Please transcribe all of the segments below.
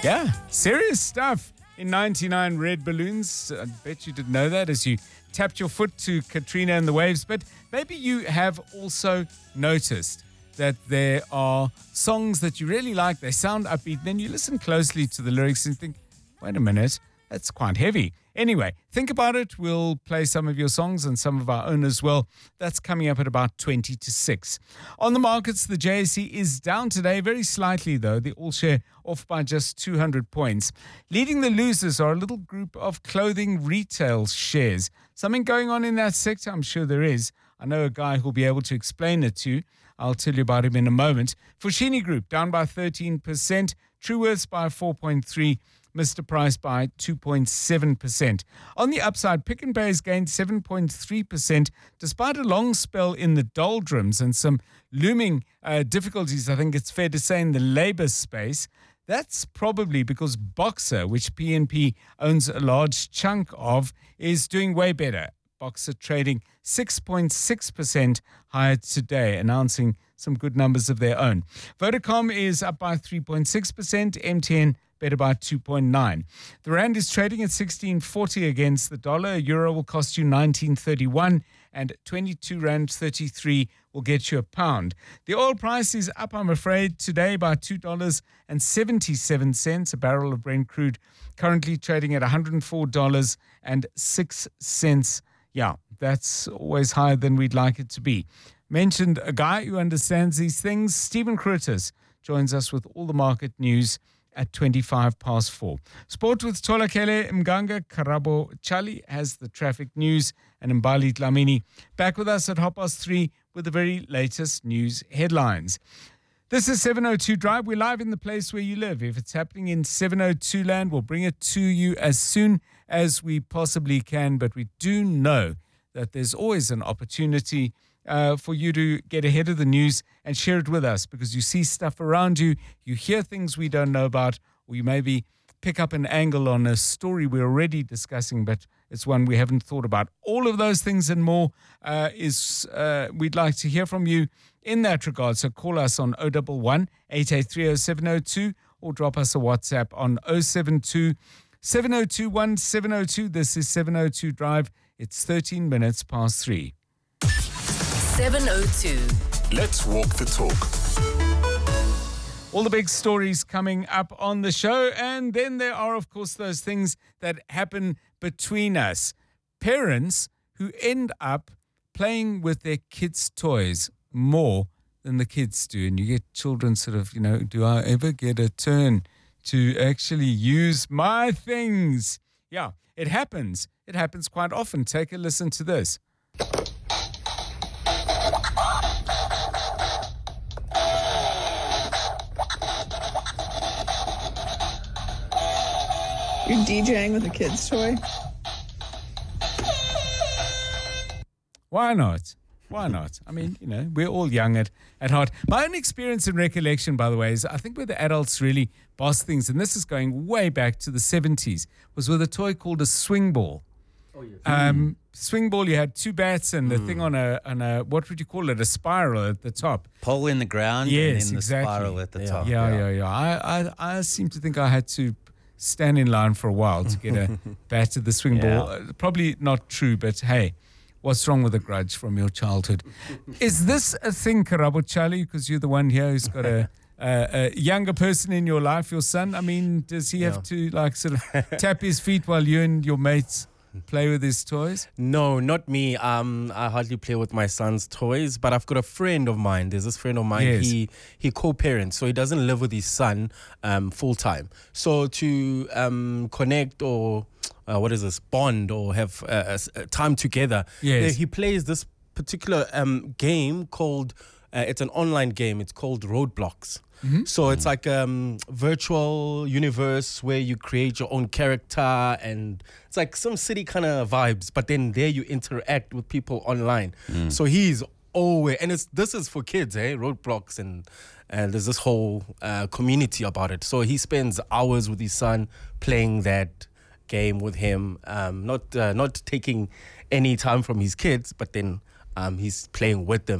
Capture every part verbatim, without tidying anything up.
Yeah, serious stuff in ninety-nine red balloons. I bet you didn't know that as you tapped your foot to Katrina and the waves. But maybe you have also noticed that there are songs that you really like. They sound upbeat. Then you listen closely to the lyrics and think, wait a minute, that's quite heavy. Anyway, think about it. We'll play some of your songs and some of our own as well. That's coming up at about twenty to six. On the markets, the J S E is down today, very slightly though. The all-share off by just two hundred points. Leading the losers are a little group of clothing retail shares. Something going on in that sector? I'm sure there is. I know a guy who'll be able to explain it to you. I'll tell you about him in a moment. Foschini Group down by thirteen percent. Truworths by four point three percent. Mister Price by two point seven percent. On the upside, Pick n Pay has gained seven point three percent despite a long spell in the doldrums and some looming uh, difficulties, I think it's fair to say, in the labour space. That's probably because Boxer, which P N P owns a large chunk of, is doing way better. Boxer trading six point six percent higher today, announcing some good numbers of their own. Vodacom is up by three point six percent. M T N better by two point nine. The rand is trading at sixteen forty against the dollar. A euro will cost you nineteen thirty-one and twenty-two rand thirty-three will get you a pound. The oil price is up, I'm afraid, today by two dollars and seventy-seven cents. A barrel of Brent crude currently trading at one hundred four dollars and six cents. Yeah, that's always higher than we'd like it to be. Mentioned a guy who understands these things. Stephen Critters joins us with all the market news at twenty-five past four. Sport with Tolakele Mganga. Karabo Chali has the traffic news, and Mbali Dlamini back with us at half past three with the very latest news headlines. This is seven oh two Drive. We're live in the place where you live. If it's happening in seven oh two land, we'll bring it to you as soon as we possibly can. But we do know that there's always an opportunity Uh, for you to get ahead of the news and share it with us, because you see stuff around you, you hear things we don't know about, or you maybe pick up an angle on a story we're already discussing, but it's one we haven't thought about. All of those things and more uh, is uh, we'd like to hear from you in that regard. So call us on oh one one, eight eight three, oh seven oh two or drop us a WhatsApp on oh seven two, seven oh two, one seven oh two. This is seven oh two Drive. It's thirteen minutes past three. seven oh two. Let's walk the talk. All the big stories coming up on the show. And then there are, of course, those things that happen between us. Parents who end up playing with their kids' toys more than the kids do. And you get children sort of, you know, do I ever get a turn to actually use my things? Yeah, it happens. It happens quite often. Take a listen to this. You're DJing with a kid's toy? Why not? Why not? I mean, you know, we're all young at, at heart. My own experience and recollection, by the way, is I think where the adults really boss things, and this is going way back to the seventies, was with a toy called a swing ball. Oh, yes. Um, swing ball, you had two bats and the mm. thing on a, on a, what would you call it, a spiral at the top. Pole in the ground yes, and then the exactly. spiral at the yeah. top. Yeah, yeah, yeah. yeah. I, I, I seem to think I had to stand in line for a while to get a bat at the swing yeah. ball. Uh, probably not true, but hey, what's wrong with a grudge from your childhood? Is this a thing, Karabo Chali, because you're the one here who's got a, a, a younger person in your life, your son? I mean, does he yeah. have to like sort of tap his feet while you and your mates play with his toys? No, not me. Um, I hardly play with my son's toys, but I've got a friend of mine. There's this friend of mine. Yes. He he co-parents, so he doesn't live with his son um, full time. So to um, connect or uh, what is this bond or have uh, uh, time together, yes. he plays this particular um, game called. Uh, it's an online game. It's called Roadblocks. Mm-hmm. So it's like a um, virtual universe where you create your own character, and it's like some city kind of vibes, but then there you interact with people online. Mm. So he's always, and it's this is for kids, eh? Roadblocks, and and there's this whole uh, community about it. So he spends hours with his son playing that game with him, um, not uh, not taking any time from his kids, but then um, he's playing with them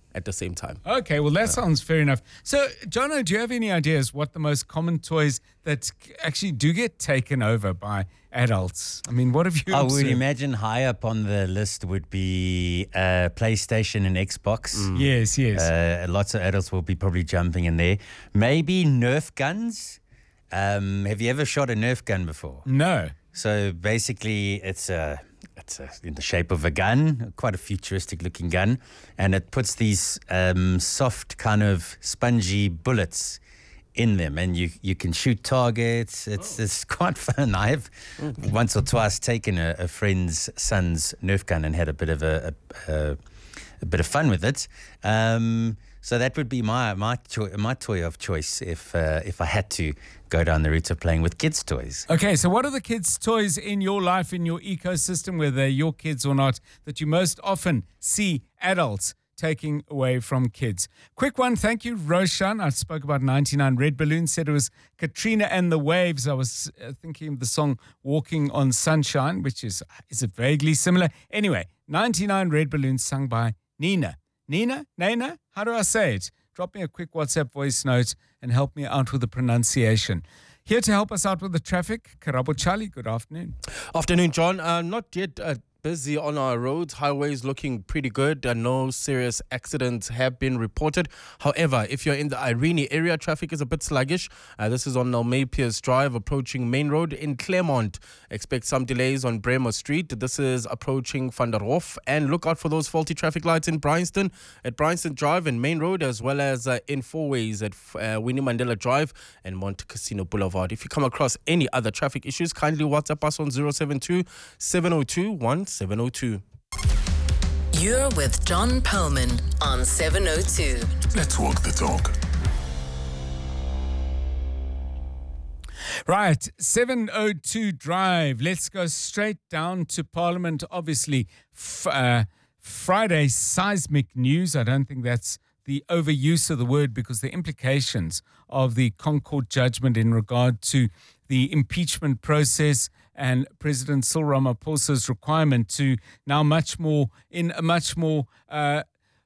at the same time. Okay, well, that sounds fair enough. So, Jono, do you have any ideas what the most common toys that actually do get taken over by adults? I mean, what have you I observed? would imagine high up on the list would be uh, PlayStation and Xbox. Mm. Yes, yes. Uh, lots of adults will be probably jumping in there. Maybe Nerf guns. Um, have you ever shot a Nerf gun before? No. So basically, it's a it's a, in the shape of a gun, quite a futuristic looking gun, and it puts these um, soft kind of spongy bullets in them, and you, you can shoot targets. It's, oh. it's quite fun. I've mm. once or twice taken a, a friend's son's Nerf gun and had a bit of a, a, a, a bit of fun with it. Um, so that would be my my cho- my toy of choice if uh, if I had to go down the route of playing with kids' toys. Okay, so what are the kids' toys in your life, in your ecosystem, whether they're your kids or not, that you most often see adults taking away from kids? Quick one, thank you, Roshan. I spoke about ninety-nine Red Balloons, said it was Katrina and the Waves. I was uh, thinking of the song Walking on Sunshine, which is, is it vaguely similar? Anyway, ninety-nine Red Balloons sung by Nina. Nina? Nina? How do I say it? Drop me a quick WhatsApp voice note and help me out with the pronunciation. Here to help us out with the traffic, Karabo Chali, good afternoon. Afternoon, John. Uh, not yet uh, busy on our roads. Highways looking pretty good. Uh, no serious accidents have been reported. However, if you're in the Irene area, traffic is a bit sluggish. Uh, this is on Nelmapiers Drive approaching Main Road. In Claremont, expect some delays on Bremer Street. This is approaching Van der Hof. And look out for those faulty traffic lights in Bryanston, at Bryanston Drive and Main Road, as well as uh, in Four Ways at uh, Winnie Mandela Drive and Monte Casino Boulevard. If you come across any other traffic issues, kindly WhatsApp us on zero seven two, seven zero two, one seven zero two. You're with John Perlman on seven oh two. Let's walk the talk. Right, seven oh two Drive. Let's go straight down to Parliament. Obviously, f- uh, Friday seismic news. I don't think that's the overuse of the word, because the implications of the Concord judgment in regard to the impeachment process and President Cyril Ramaphosa's requirement to now much more, in a much more, uh,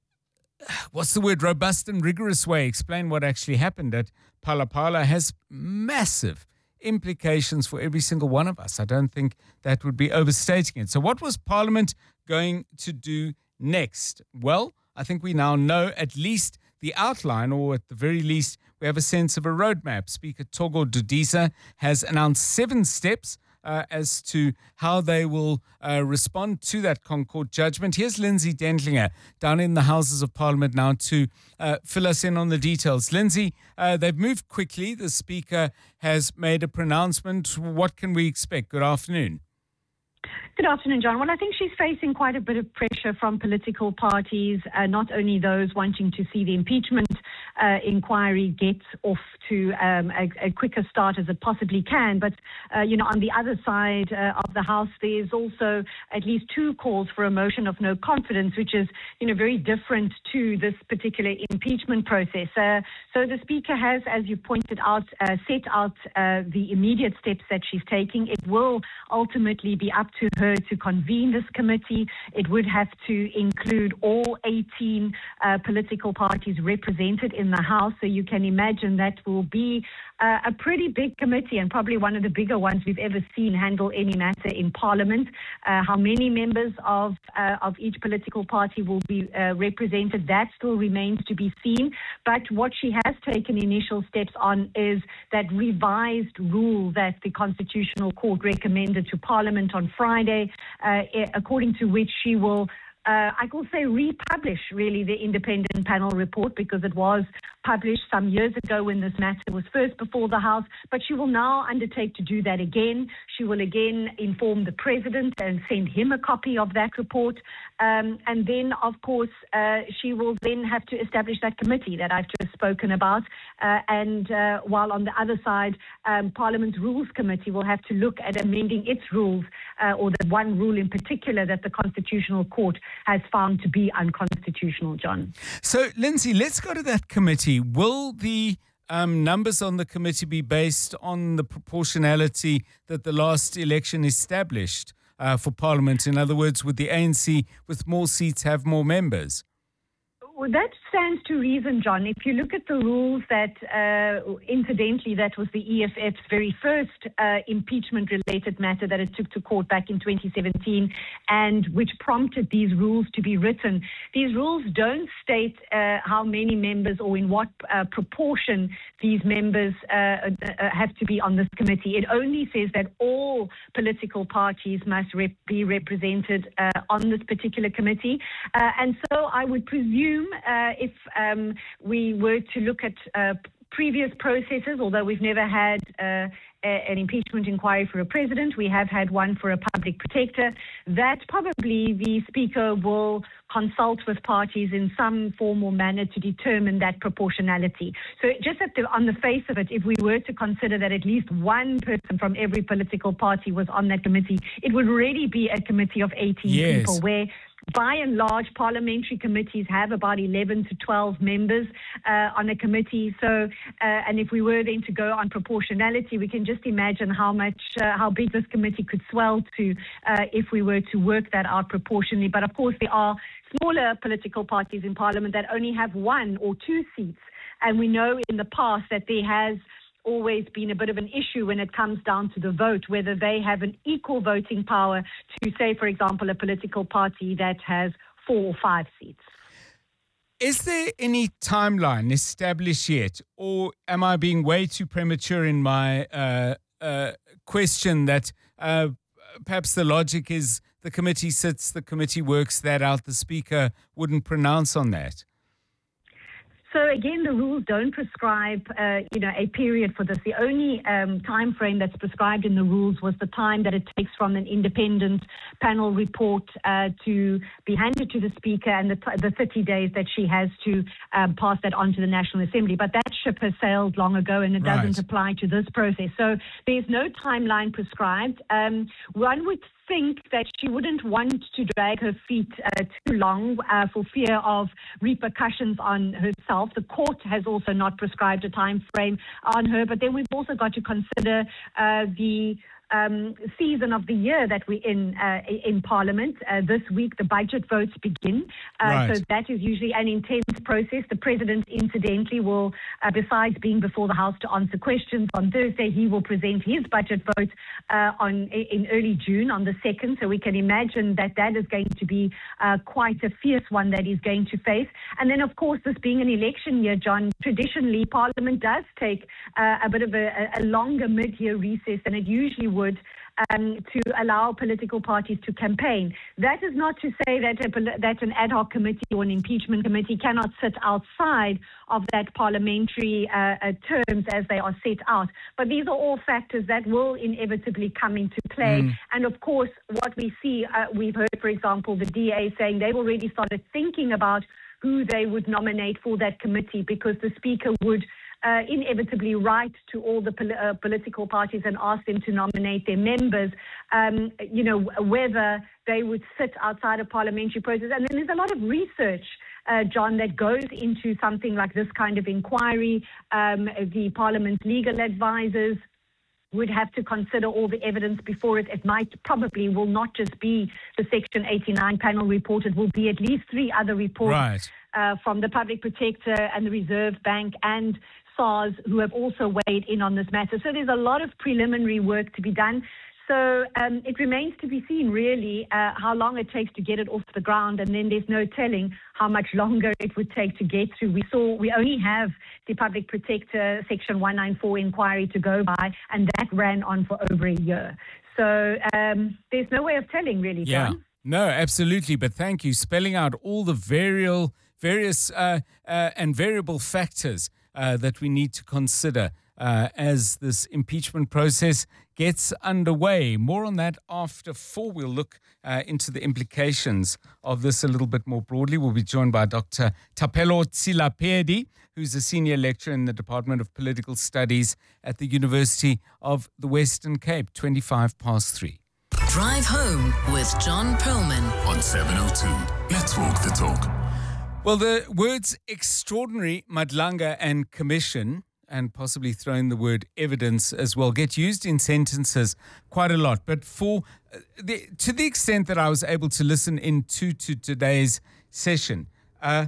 what's the word, robust and rigorous way, explain what actually happened at Phala Phala has massive implications for every single one of us. I don't think that would be overstating it. So what was Parliament going to do next? Well, I think we now know at least the outline, or at the very least, we have a sense of a roadmap. Speaker Togo Dudisa has announced seven steps uh, as to how they will uh, respond to that Concord judgment. Here's Lindsay Dentlinger down in the Houses of Parliament now to uh, fill us in on the details. Lindsay, uh, they've moved quickly. The Speaker has made a pronouncement. What can we expect? Good afternoon. Good afternoon, John. Well, I think she's facing quite a bit of pressure from political parties, uh, not only those wanting to see the impeachment uh, inquiry get off to um, a, a quicker start as it possibly can, but, uh, you know, on the other side uh, of the House, there's also at least two calls for a motion of no confidence, which is, you know, very different to this particular impeachment process. Uh, so the Speaker has, as you pointed out, uh, set out uh, the immediate steps that she's taking. It will ultimately be up to her to convene this committee. It would have to include all eighteen uh, political parties represented in the House. So you can imagine that will be uh, a pretty big committee, and probably one of the bigger ones we've ever seen handle any matter in Parliament. Uh, how many members of uh, of each political party will be uh, represented, that still remains to be seen. But what she has taken initial steps on is that revised rule that the Constitutional Court recommended to Parliament on Friday, uh, according to which she will Uh, I will say republish really the independent panel report, because it was published some years ago when this matter was first before the House, but she will now undertake to do that again. She will again inform the President and send him a copy of that report. Um, and then, of course, uh, she will then have to establish that committee that I've just spoken about. Uh, and uh, while on the other side, um, Parliament's Rules Committee will have to look at amending its rules, uh, or the one rule in particular that the Constitutional Court has found to be unconstitutional, John. So, Lindsay, let's go to that committee. Will the um, numbers on the committee be based on the proportionality that the last election established uh, for Parliament? In other words, would the A N C with more seats have more members? Well, that stands to reason, John. If you look at the rules that, uh, incidentally, that was the E F F's very first uh, impeachment-related matter that it took to court back in twenty seventeen, and which prompted these rules to be written. These rules don't state uh, how many members or in what uh, proportion these members uh, uh, have to be on this committee. It only says that all political parties must rep- be represented uh, on this particular committee. Uh, and so I would presume uh, if um, we were to look at uh, previous processes, although we've never had uh, a, an impeachment inquiry for a president, we have had one for a public protector, that probably the Speaker will consult with parties in some form or manner to determine that proportionality. So just at the, on the face of it, if we were to consider that at least one person from every political party was on that committee, it would already be a committee of eighteen Yes. people, where by and large, parliamentary committees have about eleven to twelve members uh, on a committee. So, uh, and if we were then to go on proportionality, we can just imagine how much, uh, how big this committee could swell to uh, if we were to work that out proportionally. But of course, there are smaller political parties in Parliament that only have one or two seats. And we know in the past that there has always been a bit of an issue when it comes down to the vote, whether they have an equal voting power to, say, for example, a political party that has four or five seats. Is there any timeline established yet, or am I being way too premature in my uh, uh, question that uh, perhaps the logic is the committee sits, the committee works that out, the Speaker wouldn't pronounce on that? So again, the rules don't prescribe, uh, you know, a period for this. The only um, time frame that's prescribed in the rules was the time that it takes from an independent panel report uh, to be handed to the Speaker, and the, t- the thirty days that she has to um, pass that on to the National Assembly. But that ship has sailed long ago, and it Right. doesn't apply to this process. So there's no timeline prescribed. Um, one would think that she wouldn't want to drag her feet uh, too long uh, for fear of repercussions on herself. The court has also not prescribed a time frame on her, but then we've also got to consider uh, the Um, season of the year that we're in uh, in Parliament. Uh, this week, the budget votes begin. Uh, Right. So that is usually an intense process. The President, incidentally, will, uh, besides being before the House to answer questions on Thursday, he will present his budget vote uh, on in early June on the second. So we can imagine that that is going to be uh, quite a fierce one that he's going to face. And then, of course, this being an election year, John, traditionally Parliament does take uh, a bit of a, a longer mid-year recess than it usually would. Would, um, to allow political parties to campaign. That is not to say that a, that an ad hoc committee or an impeachment committee cannot sit outside of that parliamentary uh, uh, terms as they are set out. But these are all factors that will inevitably come into play. Mm. And of course, what we see, uh, we've heard, for example, the D A saying they've already started thinking about who they would nominate for that committee, because the Speaker would Uh, inevitably write to all the pol- uh, political parties and ask them to nominate their members, um, you know, whether they would sit outside a parliamentary process. And then there's a lot of research, uh, John, that goes into something like this kind of inquiry. Um, the Parliament's legal advisors would have to consider all the evidence before it. It might probably will not just be the Section eighty-nine panel report. It will be at least three other reports Right. uh, from the Public Protector and the Reserve Bank and SARS, who have also weighed in on this matter. So there's a lot of preliminary work to be done. So um, it remains to be seen, really, uh, how long it takes to get it off the ground, and then there's no telling how much longer it would take to get through. We saw we only have the Public Protector Section one ninety-four inquiry to go by, and that ran on for over a year. So um, there's no way of telling, really, Yeah. John. No, absolutely. But thank you. Spelling out all the varial, various uh, uh, and variable factors uh, that we need to consider uh, as this impeachment process gets underway. More on that after four. We'll look uh, into the implications of this a little bit more broadly. We'll be joined by Doctor Thapelo Tsilapedi, who's a senior lecturer in the Department of Political Studies at the University of the Western Cape. twenty-five past three. Drive home with John Perlman on seven oh two. Let's walk the talk. Well, the words extraordinary, Madlanga and commission, and possibly throw in the word evidence as well, get used in sentences quite a lot. But for uh, the, to the extent that I was able to listen in to, to today's session, uh,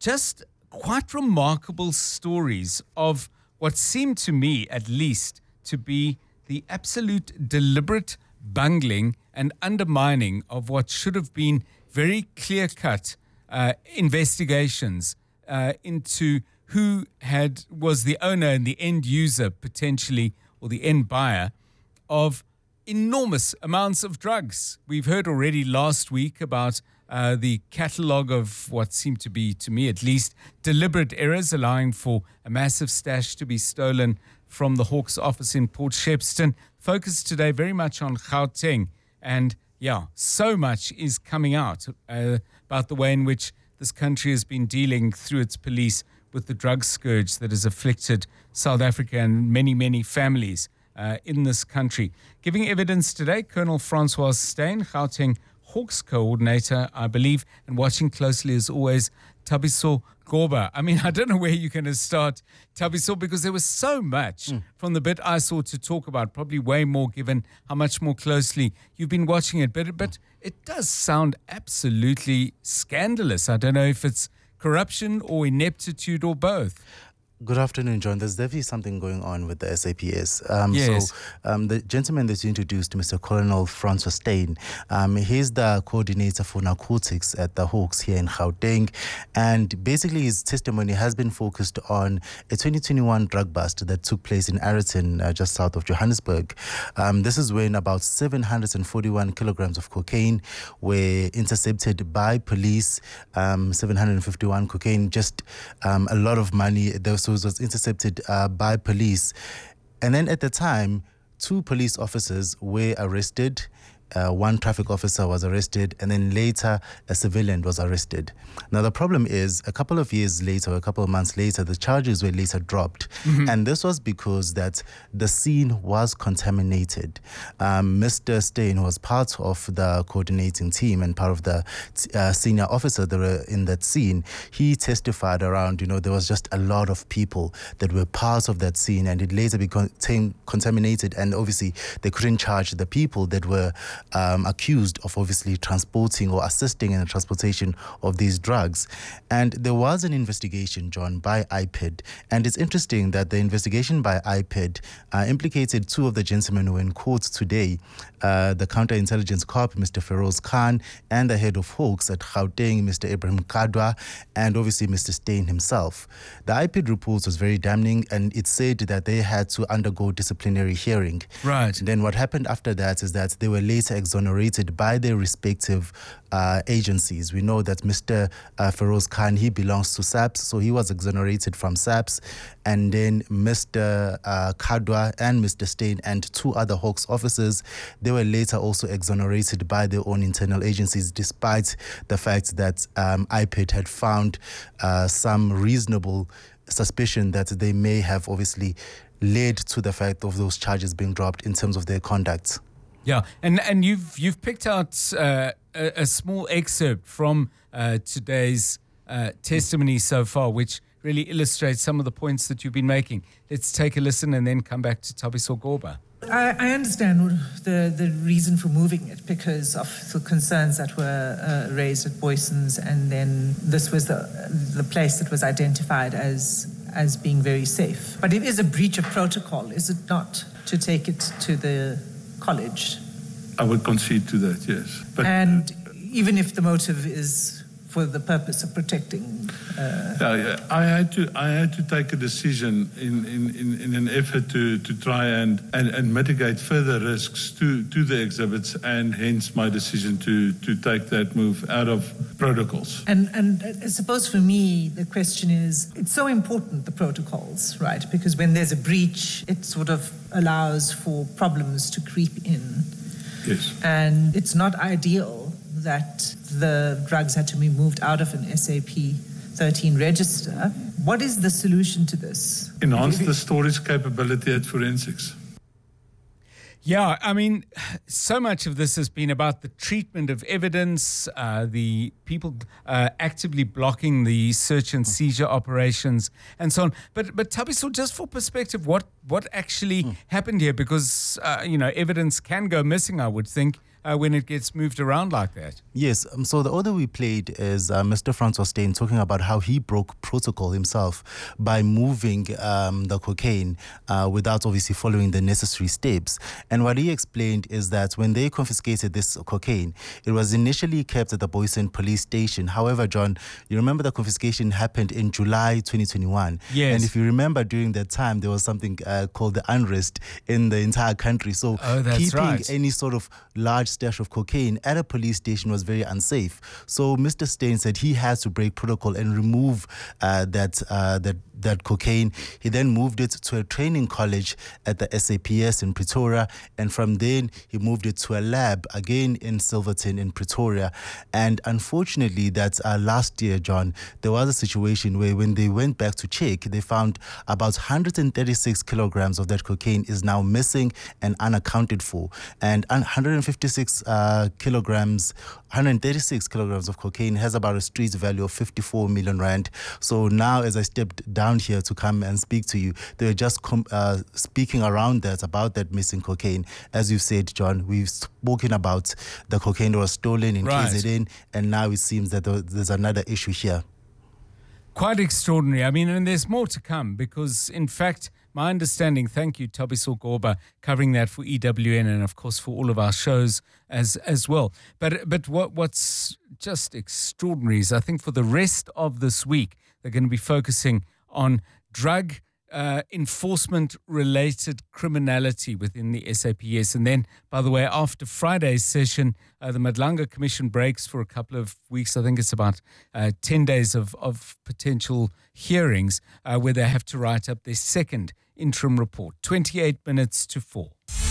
just quite remarkable stories of what seemed to me, at least, to be the absolute deliberate bungling and undermining of what should have been very clear-cut uh, investigations uh, into who had was the owner and the end user, potentially, or the end buyer of enormous amounts of drugs. We've heard already last week about uh, the catalogue of what seemed to be, to me at least, deliberate errors, allowing for a massive stash to be stolen from the Hawks office in Port Shepstone. Focus today very much on Gauteng. And yeah, so much is coming out uh, about the way in which this country has been dealing through its police with the drug scourge that has afflicted South Africa and many, many families uh, in this country. Giving evidence today, Colonel Francois Steyn, Gauteng Hawks coordinator, I believe, and watching closely as always, Thabiso Gorba. I mean, I don't know where you're going to start, Thabiso, because there was so much mm. from the bit I saw to talk about, probably way more given how much more closely you've been watching it. But, but it does sound absolutely scandalous. I don't know if it's corruption or ineptitude or both. Good afternoon, John. There's definitely something going on with the S A P S. Um, yes. So um, the gentleman that you introduced, Mister Colonel Francois Steyn, um, he's the coordinator for narcotics at the Hawks here in Gauteng. And basically his testimony has been focused on a twenty twenty-one drug bust that took place in Ayrton, uh, just south of Johannesburg. Um, this is when about seven hundred forty-one kilograms of cocaine were intercepted by police, um, seven hundred fifty-one cocaine, just um, a lot of money. Those was intercepted uh, by police. And then at the time, two police officers were arrested. Uh, one traffic officer was arrested, and then later a civilian was arrested. Now, the problem is, a couple of years later, a couple of months later, the charges were later dropped. Mm-hmm. And this was because that the scene was contaminated. Um, Mister Steyn, who was part of the coordinating team and part of the uh, senior officers that were in that scene, he testified around, you know, there was just a lot of people that were part of that scene, and it later became contaminated, and obviously they couldn't charge the people that were Um, accused of obviously transporting or assisting in the transportation of these drugs. And there was an investigation, John, by I P E D. And it's interesting that the investigation by I P E D uh, implicated two of the gentlemen who were in court today, uh, the counterintelligence cop, Mister Feroz Khan, and the head of Hawks at Gauteng, Mister Ibrahim Kadwa, and obviously Mister Steyn himself. The I P E D report was very damning, and it said that they had to undergo disciplinary hearing. Right. And then what happened after that is that they were later exonerated by their respective uh, agencies. We know that Mister Uh, Feroz Khan, he belongs to SAPS, so he was exonerated from SAPS. And then Mister Uh, Kadwa and Mister Steyn and two other Hawks officers, they were later also exonerated by their own internal agencies, despite the fact that um, I P E D had found uh, some reasonable suspicion that they may have obviously led to the fact of those charges being dropped in terms of their conduct. Yeah, and and you've you've picked out uh, a, a small excerpt from uh, today's uh, testimony so far, which really illustrates some of the points that you've been making. Let's take a listen and then come back to Thabiso Gorba. I, I understand the, the reason for moving it because of the concerns that were uh, raised at Boyson's, and then this was the the place that was identified as as being very safe. But it is a breach of protocol, is it not, to take it to the college? I would concede to that, yes. But and even if the motive is for the purpose of protecting, uh, yeah, yeah. I had to I had to take a decision in, in, in, in an effort to, to try and, and, and mitigate further risks to, to the exhibits, and hence my decision to, to take that move out of protocols. And and I suppose for me the question is, it's so important, the protocols, right? Because when there's a breach, it sort of allows for problems to creep in. Yes. And it's not ideal that the drugs had to be moved out of an S A P thirteen register. What is the solution to this? Enhance the storage capability at forensics. Yeah, I mean, so much of this has been about the treatment of evidence, uh, the people uh, actively blocking the search and seizure operations, and so on. But, but Thabiso, just for perspective, what what actually mm. happened here? Because uh, you know, evidence can go missing, I would think. uh, when it gets moved around like that. Yes, um, so the audio we played is uh, Mister Francois Steyn talking about how he broke protocol himself by moving um, the cocaine uh, without obviously following the necessary steps. And what he explained is that when they confiscated this cocaine, it was initially kept at the Boysen police station. However, John, you remember the confiscation happened in July twenty twenty-one. Yes. And if you remember, during that time, there was something uh, called the unrest in the entire country. So oh, that's keeping right. any sort of large stash of cocaine at a police station was very unsafe. So Mister Steyn said he has to break protocol and remove uh, that uh, that that cocaine. He then moved it to a training college at the S A P S in Pretoria, and from then he moved it to a lab again in Silverton in Pretoria. And unfortunately, that uh, last year, John, there was a situation where when they went back to check, they found about one hundred thirty-six kilograms of that cocaine is now missing and unaccounted for, and one hundred fifty-six uh, kilograms, one hundred thirty-six kilograms of cocaine has about a street value of fifty-four million rand. So now, as I stepped down here to come and speak to you, they were just com- uh, speaking around that, about that missing cocaine. As you said, John, we've spoken about the cocaine that was stolen in Right. K Z N, and now it seems that there's another issue here. Quite extraordinary. I mean, and there's more to come because, in fact, my understanding, thank you, Thabiso Gorba, covering that for E W N and, of course, for all of our shows as as well. But but what what's just extraordinary is I think for the rest of this week, they're going to be focusing on drug uh, enforcement-related criminality within the S A P S. And then, by the way, after Friday's session, uh, the Madlanga Commission breaks for a couple of weeks. I think it's about uh, ten days of, of potential hearings uh, where they have to write up their second interim report. twenty-eight minutes to four.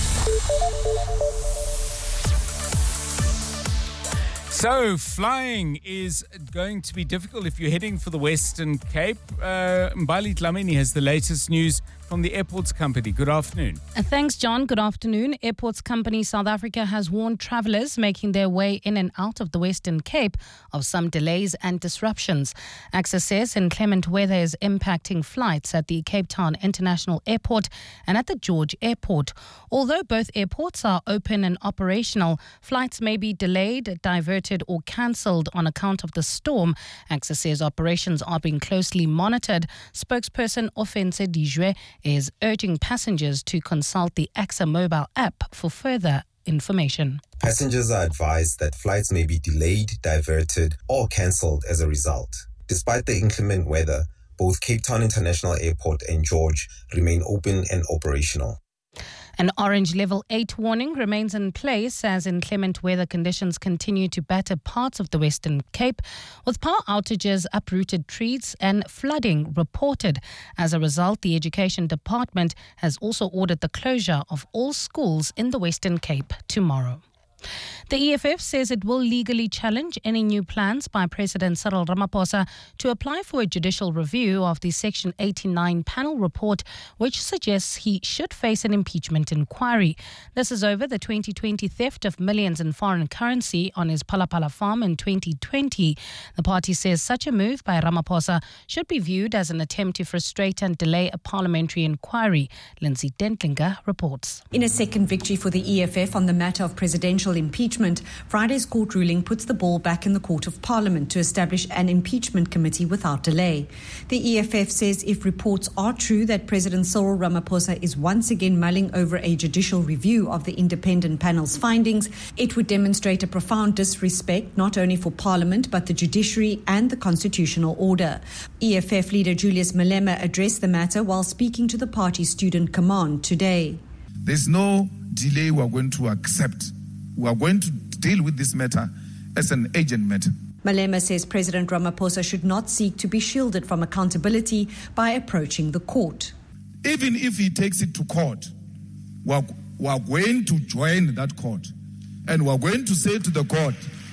So, flying is going to be difficult if you're heading for the Western Cape. Uh, Mbali Dlamini has the latest news from the Airports Company. Good afternoon. Uh, thanks, John. Good afternoon. Airports Company South Africa has warned travellers making their way in and out of the Western Cape of some delays and disruptions. AXA says inclement weather is impacting flights at the Cape Town International Airport and at the George Airport. Although both airports are open and operational, flights may be delayed, diverted or cancelled on account of the storm. AXA says operations are being closely monitored. Spokesperson Offense Dijwe is urging passengers to consult the AXA mobile app for further information. Passengers are advised that flights may be delayed, diverted, or cancelled as a result. Despite the inclement weather, both Cape Town International Airport and George remain open and operational. An orange level eight warning remains in place as inclement weather conditions continue to batter parts of the Western Cape, with power outages, uprooted trees and flooding reported. As a result, the Education Department has also ordered the closure of all schools in the Western Cape tomorrow. The E F F says it will legally challenge any new plans by President Cyril Ramaphosa to apply for a judicial review of the Section eighty-nine panel report, which suggests he should face an impeachment inquiry. This is over the twenty twenty theft of millions in foreign currency on his Palapala farm in twenty twenty. The party says such a move by Ramaphosa should be viewed as an attempt to frustrate and delay a parliamentary inquiry. Lindsay Dentlinger reports. In a second victory for the E F F on the matter of presidential impeachment, Friday's court ruling puts the ball back in the Court of Parliament to establish an impeachment committee without delay. The E F F says if reports are true that President Cyril Ramaphosa is once again mulling over a judicial review of the independent panel's findings, it would demonstrate a profound disrespect not only for Parliament but the judiciary and the constitutional order. E F F leader Julius Malema addressed the matter while speaking to the party's student command today. There's no delay we are going to accept. We are going to deal with this matter as an urgent matter. Malema says President Ramaphosa should not seek to be shielded from accountability by approaching the court. Even if he takes it to court, we are, we are going to join that court and we are going to say to the court,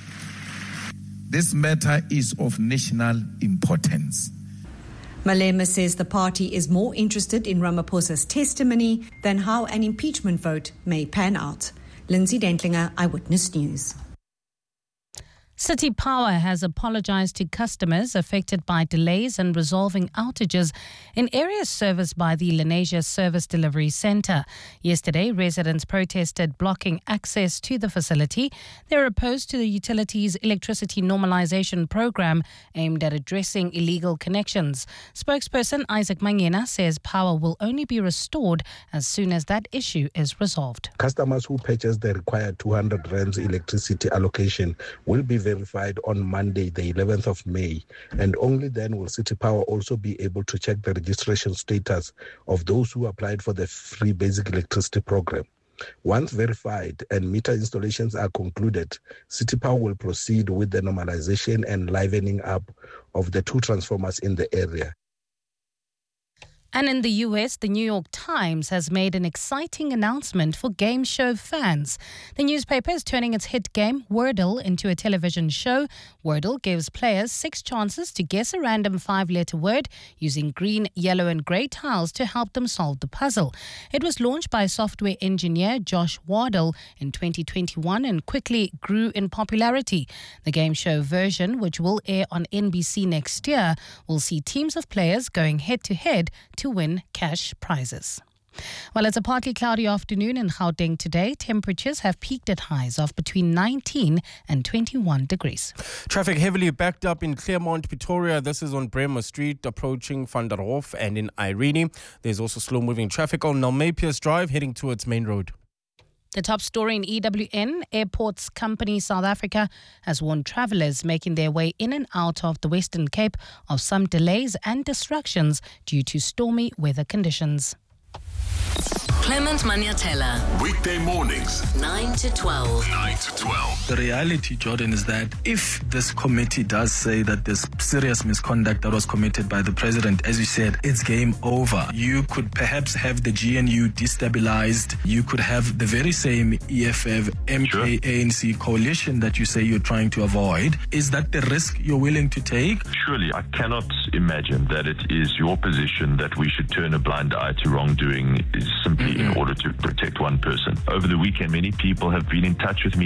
this matter is of national importance. Malema says the party is more interested in Ramaphosa's testimony than how an impeachment vote may pan out. Lindsay Dentlinger, Eyewitness News. City Power has apologized to customers affected by delays in resolving outages in areas serviced by the Lenasia Service Delivery Centre. Yesterday, residents protested blocking access to the facility. They are opposed to the utility's electricity normalisation program aimed at addressing illegal connections. Spokesperson Isaac Mangena says power will only be restored as soon as that issue is resolved. Customers who purchase the required two hundred rands electricity allocation will be verified on Monday, the eleventh of May, and only then will City Power also be able to check the registration status of those who applied for the free basic electricity program. Once verified and meter installations are concluded, City Power will proceed with the normalization and livening up of the two transformers in the area. And in the U S, the New York Times has made an exciting announcement for game show fans. The newspaper is turning its hit game, Wordle, into a television show. Wordle gives players six chances to guess a random five-letter word using green, yellow and grey tiles to help them solve the puzzle. It was launched by software engineer Josh Wardle in twenty twenty-one and quickly grew in popularity. The game show version, which will air on N B C next year, will see teams of players going head-to-head to win cash prizes. Well, it's a partly cloudy afternoon in Gauteng today. Temperatures have peaked at highs of between nineteen and twenty-one degrees. Traffic heavily backed up in Claremont, Pretoria. This is on Bremer Street, approaching Van der Hof, and in Irene. There's also slow-moving traffic on Nalmepius Drive, heading towards Main Road. The top story in E W N, Airports Company South Africa has warned travellers making their way in and out of the Western Cape of some delays and disruptions due to stormy weather conditions. Clement Maniatella. Weekday mornings, nine to twelve. nine to twelve. The reality, Jordan, is that if this committee does say that there's serious misconduct that was committed by the president, as you said, it's game over. You could perhaps have the G N U destabilized. You could have the very same E F F, M K, A N C coalition that you say you're trying to avoid. Is that the risk you're willing to take? Surely, I cannot imagine that it is your position that we should turn a blind eye to wrongdoing simply mm-hmm. in order to protect one person. Over the weekend, many people have been in touch with me